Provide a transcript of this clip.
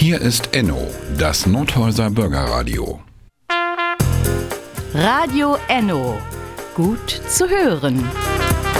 Hier ist Enno, das Nordhäuser Bürgerradio. Radio Enno. Gut zu hören.